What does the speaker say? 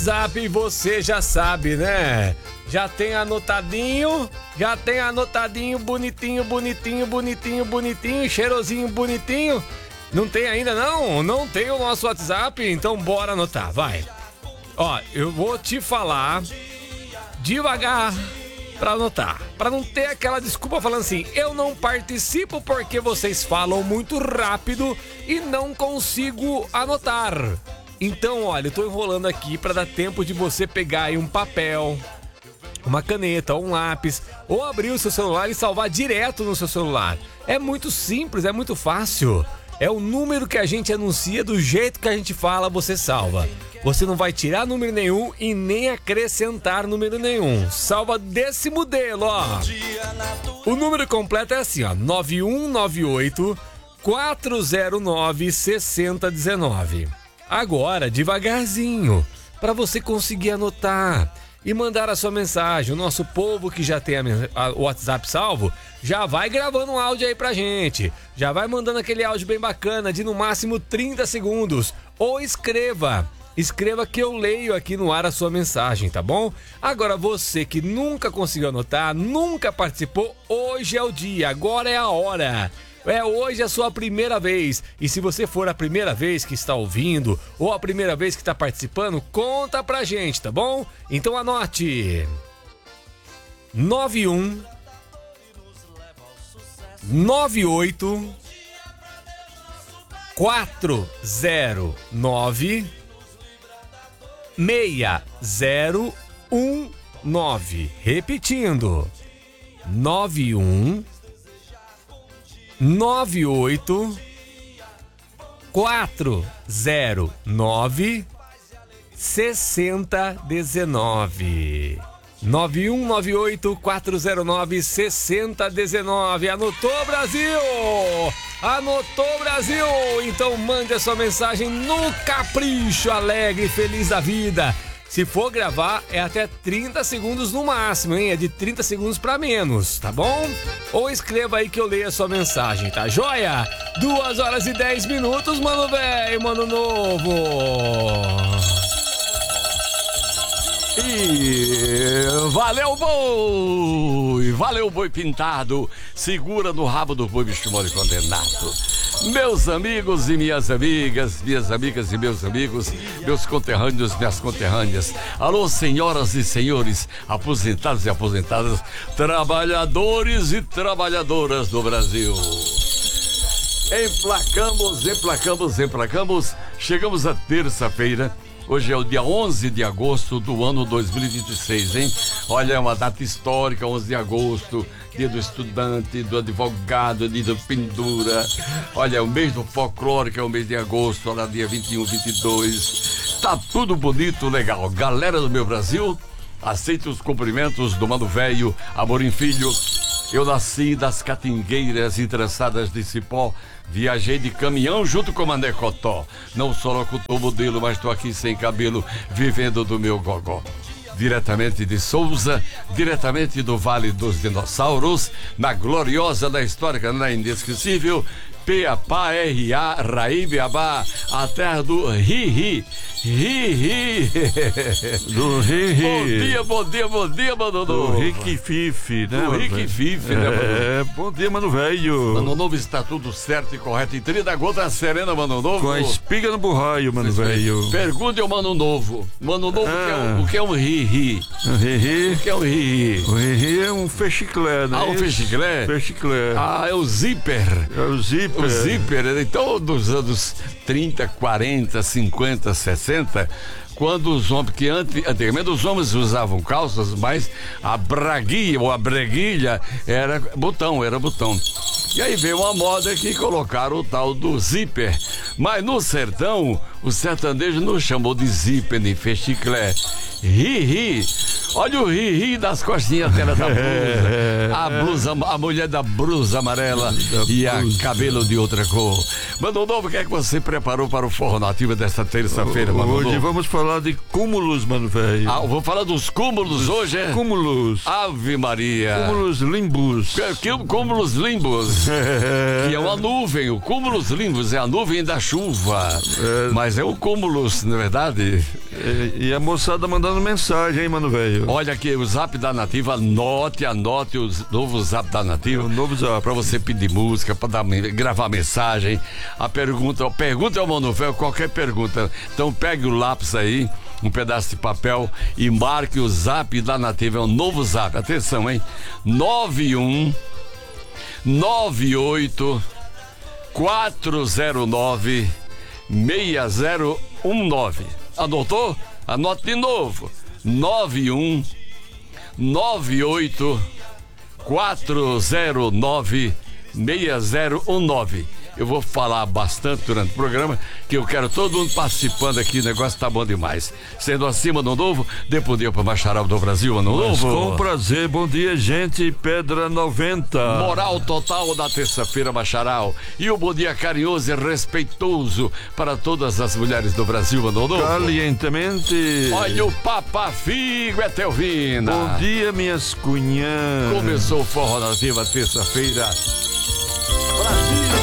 Zap, você já sabe, né? Já tem anotadinho, bonitinho, cheirosinho, bonitinho. Não tem ainda não? Não tem o nosso WhatsApp? Então bora anotar, vai. Ó, eu vou te falar devagar pra anotar, pra não ter aquela desculpa falando assim, eu não participo porque vocês falam muito rápido e não consigo anotar. Então, olha, eu tô enrolando aqui pra dar tempo de você pegar aí um papel, uma caneta, um lápis, ou abrir o seu celular e salvar direto no seu celular. É muito simples, é muito fácil. É o número que a gente anuncia, do jeito que a gente fala, você salva. Você não vai tirar número nenhum e nem acrescentar número nenhum. Salva desse modelo, ó. O número completo é assim, ó, 9198 409 6019. Agora, devagarzinho, para você conseguir anotar e mandar a sua mensagem. O nosso povo que já tem o WhatsApp salvo, já vai gravando um áudio aí pra gente. Já vai mandando aquele áudio bem bacana de no máximo 30 segundos. Ou escreva que eu leio aqui no ar a sua mensagem, tá bom? Agora você que nunca conseguiu anotar, nunca participou, hoje é o dia, agora é a hora. Hoje é a sua primeira vez. E se você for a primeira vez que está ouvindo ou a primeira vez que está participando, conta pra gente, tá bom? Então anote: 91 98 409 6019. Repetindo: 91 98 409 6019. 9198 409 6019. Anotou, Brasil? Anotou, Brasil? Então mande a sua mensagem no capricho, alegre e feliz da vida. Se for gravar, é até 30 segundos no máximo, hein? É de 30 segundos pra menos, tá bom? Ou escreva aí que eu leio a sua mensagem, tá joia? 2h10, mano velho, mano novo. E valeu, boi pintado. Segura no rabo do boi, bicho mole condenado. Meus amigos e minhas amigas e meus amigos, meus conterrâneos, minhas conterrâneas. Alô, senhoras e senhores, aposentados e aposentadas, trabalhadores e trabalhadoras do Brasil. Emplacamos. Chegamos à terça-feira. Hoje é o dia 11 de agosto do ano 2026, hein? Olha, é uma data histórica, 11 de agosto, dia do estudante, do advogado, dia do pendura. Olha, é o mês do folclore, que é o mês de agosto, olha, dia 21, 22. Tá tudo bonito, legal. Galera do meu Brasil, aceito os cumprimentos do Mano Velho, Amorim Filho. Eu nasci das catingueiras entrançadas de cipó, viajei de caminhão junto com Mané Cotó. Não só locutor modelo, mas tô aqui sem cabelo, vivendo do meu gogó. Diretamente de Souza, diretamente do Vale dos Dinossauros, na gloriosa, na histórica, na inesquecível P-A-P-A-R-A, Raíbiabá, a terra do Ri-Ri. Do Ri-Ri. Bom dia, mano do novo. Rique-Fife, né? Do Rique-Fife, né, mano? Bom dia, mano velho. Mano novo, está tudo certo e correto. E 30 gotas serena, mano novo. Com a espiga no burraio, mano velho. Pergunte ao mano novo. Mano novo, o que é um Ri-Ri? Ri-Ri? O que é um Ri-Ri? O Ri-Ri é um fechiclé, né? Ah, um fechiclé? Fechiclé. Ah, é o zíper. É o zíper. O zíper, então, dos anos 30, 40, 50, 60, quando os homens, que antigamente os homens usavam calças, mas a braguilha ou a breguilha era botão. E aí veio uma moda que colocaram o tal do zíper. Mas no sertão, o sertanejo não chamou de zíper nem fechiclé. Ri-ri. Olha o ri-ri das costinhas dela da blusa. A mulher da blusa amarela e a cabelo de outra cor. Mano novo, o que é que você preparou para o Forró Nativa desta terça-feira, mano novo? Hoje vamos falar de cúmulos, mano velho. Ah, vou falar dos cúmulos hoje, é? Cúmulos. Ave Maria. Cúmulos limbos. Cúmulos limbos. Que é uma nuvem. O cúmulos limbos é a nuvem da chuva. Mas é o cúmulos, na verdade. E a moçada mandando mensagem, hein, mano, velho? Olha aqui, o Zap da Nativa, anote o novo Zap da Nativa. O novo Zap. Pra você pedir música, pra gravar mensagem. A pergunta ao Mano Velho, qualquer pergunta. Então pegue o lápis aí, um pedaço de papel e marque o Zap da Nativa. É um novo Zap. Atenção, hein? 91 98 409 6019. Anotou? Anote de novo. 91 98 409 6019. Eu vou falar bastante durante o programa, que eu quero todo mundo participando aqui, o negócio tá bom demais. Sendo assim, Ano Novo, dê bom dia para Bacharal do Brasil, Ano Novo. Com prazer, bom dia, gente, Pedra 90. Moral total da terça-feira, Bacharal. E um bom dia carinhoso e respeitoso para todas as mulheres do Brasil, Ano Novo. Calientemente. Olha o Papa Figo, é Telvina. Bom dia, minhas cunhãs. Começou o Forró Nativa, terça-feira. Brasil!